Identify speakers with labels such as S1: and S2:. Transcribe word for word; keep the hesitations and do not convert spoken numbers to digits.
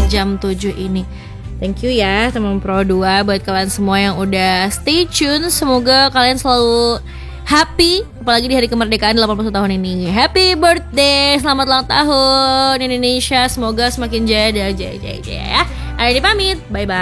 S1: sampai jam tujuh ini. Thank you ya teman Pro dua, buat kalian semua yang udah stay tune. Semoga kalian selalu happy, apalagi di hari kemerdekaan delapan puluh satu tahun ini. Happy birthday, selamat ulang tahun Indonesia. Semoga semakin jaya dan jaya jaya jaya ya. Akhirnya pamit, bye bye.